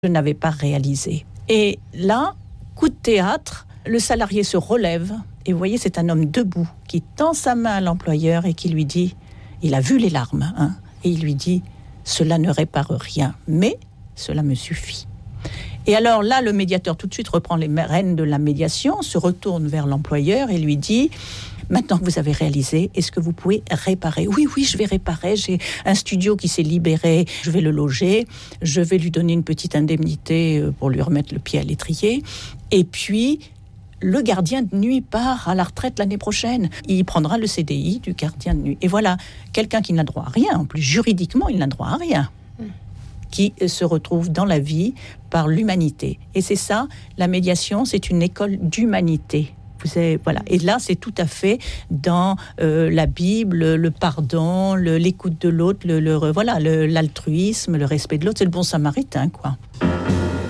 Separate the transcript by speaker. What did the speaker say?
Speaker 1: je n'avais pas réalisé. Et là, coup de théâtre, le salarié se relève et vous voyez, c'est un homme debout qui tend sa main à l'employeur et qui lui dit, il a vu les larmes, et il lui dit, cela ne répare rien, mais cela me suffit. Et alors là, le médiateur tout de suite reprend les rênes de la médiation, se retourne vers l'employeur et lui dit, maintenant que vous avez réalisé, est-ce que vous pouvez réparer ? Oui, je vais réparer, j'ai un studio qui s'est libéré, je vais le loger, je vais lui donner une petite indemnité pour lui remettre le pied à l'étrier, et puis le gardien de nuit part à la retraite l'année prochaine. Il prendra le CDI du gardien de nuit. Et voilà, quelqu'un qui n'a droit à rien, en plus juridiquement, il n'a droit à rien, qui se retrouve dans la vie par l'humanité. Et c'est ça, la médiation, c'est une école d'humanité. Voilà. Et là, c'est tout à fait dans la Bible, le pardon, l'écoute de l'autre, l'altruisme, le respect de l'autre. C'est le bon samaritain, quoi.